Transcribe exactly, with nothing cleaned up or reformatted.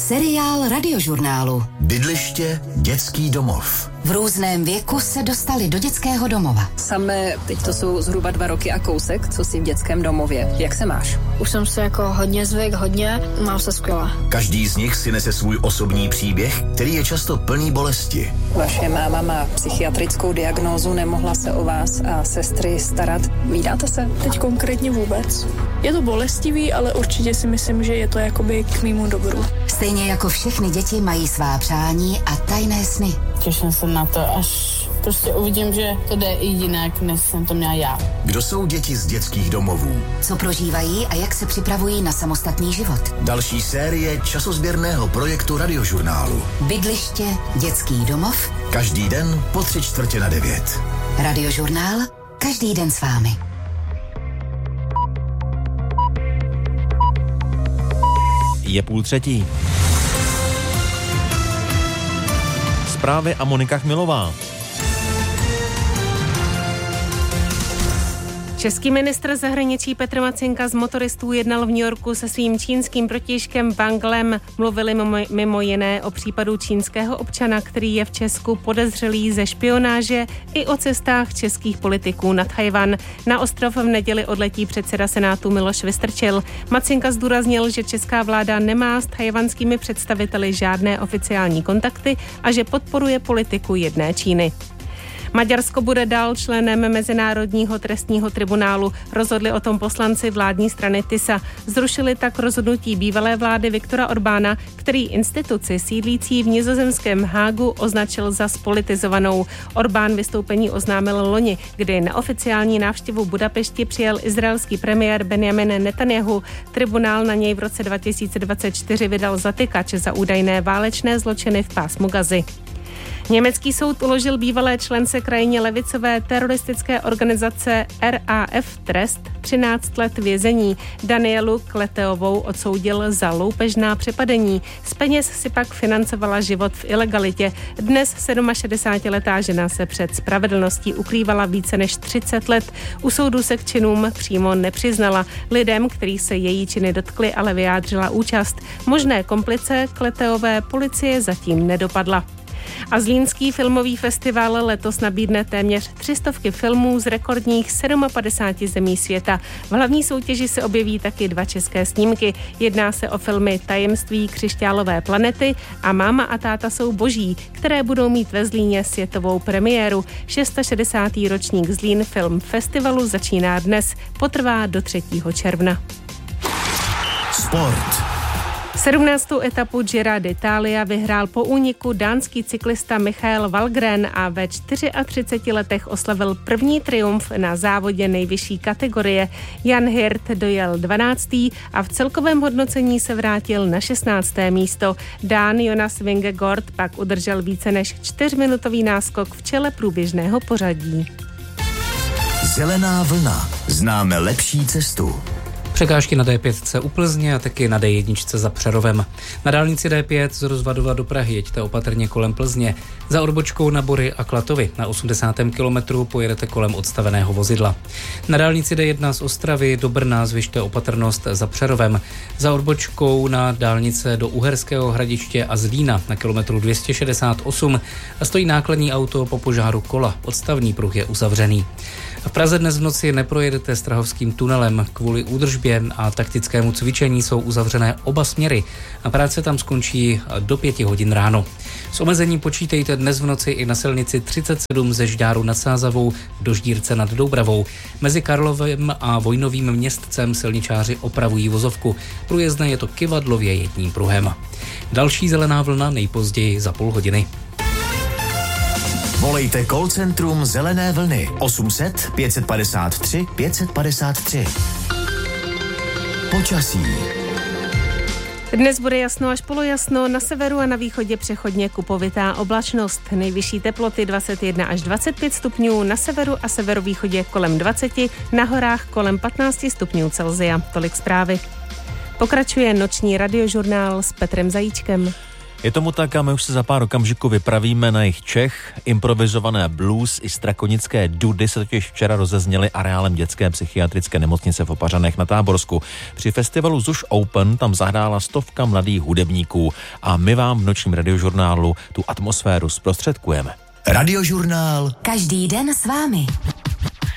Seriál Radiožurnálu. Bydliště, dětský domov. V různém věku se dostali do dětského domova. Samé, teď to jsou zhruba dva roky a kousek, co jsi v dětském domově. Jak se máš? Už jsem se jako hodně zvyk, hodně, mám se skvěle. Každý z nich si nese svůj osobní příběh, který je často plný bolesti. Vaše máma má psychiatrickou diagnózu, nemohla se o vás a sestry starat. Vídáte se? Teď konkrétně vůbec. Je to bolestivý, ale určitě si myslím, že je to jakoby k mému dobru. Stejně jako všechny děti mají svá přání a tajné sny. Těším se na to, až prostě uvidím, že to jde i jinak, než jsem to měla já. Kdo jsou děti z dětských domovů? Co prožívají a jak se připravují na samostatný život? Další série časozběrného projektu Radiožurnálu. Bydliště, dětský domov. Každý den po tři čtvrtě na devět. Radiožurnál, každý den s vámi. Je půl třetí. Zprávy a Monika Chmilová. Český ministr zahraničí Petr Matsinka z motoristů jednal v New Yorku se svým čínským protějškem Wanglem. Mluvili mimo, mimo jiné o případu čínského občana, který je v Česku podezřelý ze špionáže, i o cestách českých politiků na Tchaj-wan. Na ostrov v neděli odletí předseda Senátu Miloš Vystrčil. Matsinka zdůraznil, že česká vláda nemá s tchajwanskými představiteli žádné oficiální kontakty a že podporuje politiku jedné Číny. Maďarsko bude dál členem Mezinárodního trestního tribunálu. Rozhodli o tom poslanci vládní strany TISA. Zrušili tak rozhodnutí bývalé vlády Viktora Orbána, který instituci sídlící v nizozemském Hágu označil za spolitizovanou. Orbán vystoupení oznámil loni, kdy na oficiální návštěvu Budapešti přijel izraelský premiér Benjamin Netanjahu. Tribunál na něj v roce dva tisíce dvacet čtyři vydal zatykač za údajné válečné zločiny v pásmu Gazy. Německý soud uložil bývalé člence krajně levicové teroristické organizace R A F trest třináct let vězení. Danielu Kleteovou odsoudil za loupežná přepadení. Z peněz si pak financovala život v ilegalitě. Dnes šedesátisedmiletá žena se před spravedlností ukrývala více než třicet let. U soudu se k činům přímo nepřiznala. Lidem, kterých se její činy dotkly, ale vyjádřila účast. Možné komplice Kleteové policie zatím nedopadla. A Zlínský filmový festival letos nabídne téměř tři stovky filmů z rekordních padesát sedm zemí světa. V hlavní soutěži se objeví taky dva české snímky. Jedná se o filmy Tajemství křišťálové planety a Máma a táta jsou boží, které budou mít ve Zlíně světovou premiéru. šedesátý šestý ročník Zlín Film Festivalu začíná dnes, potrvá do třetího června. Sport. sedmnáctou etapu Gira d'Italia vyhrál po úniku dánský cyklista Michael Valgren a ve třiceti čtyřech letech oslavil první triumf na závodě nejvyšší kategorie. Jan Hirt dojel dvanáctý a v celkovém hodnocení se vrátil na šestnácté místo. Dán Jonas Vingegaard pak udržel více než čtyřminutový náskok v čele průběžného pořadí. Zelená vlna. Známe lepší cestu. Překážky na D pět u Plzně a taky na D jedna za Přerovem. Na dálnici D pět z Rozvadova do Prahy jeďte opatrně kolem Plzně. Za odbočkou na Bory a Klatovy na osmdesátém kilometru pojedete kolem odstaveného vozidla. Na dálnici D jedna z Ostravy do Brna zvyšte opatrnost za Přerovem. Za odbočkou na dálnice do Uherského Hradiště a Zlína na kilometru dvě stě šedesát osm a stojí nákladní auto po požáru kola. Odstavný pruh je uzavřený. V Praze dnes v noci neprojedete Strahovským tunelem. Kvůli údržbě a taktickému cvičení jsou uzavřené oba směry a práce tam skončí do pěti hodin ráno. S omezením počítejte dnes v noci i na silnici třicet sedm ze Žďáru nad Sázavou do Ždírce nad Doubravou. Mezi Karlovem a Vojnovým Městcem silničáři opravují vozovku. Průjezdné je to kyvadlově jedním pruhem. Další zelená vlna nejpozději za půl hodiny. Volejte call centrum Zelené vlny osm set pět padesát tři pět padesát tři. Počasí. Dnes bude jasno až polojasno, na severu a na východě přechodně kupovitá oblačnost. Nejvyšší teploty dvacet jedna až dvacet pět stupňů, na severu a severovýchodě kolem dvacet, na horách kolem patnáct stupňů Celsia. Tolik zprávy. Pokračuje noční radiožurnál s Petrem Zajíčkem. Je tomu tak a my už se za pár okamžiků vypravíme na jih Čech. Improvizované blues i strakonické dudy se totiž včera rozezněly areálem dětské psychiatrické nemocnice v Opařanech na Táborsku. Při festivalu Zuš Open tam zahrála stovka mladých hudebníků a my vám v nočním radiožurnálu tu atmosféru zprostředkujeme. Radiožurnál. Každý den s vámi.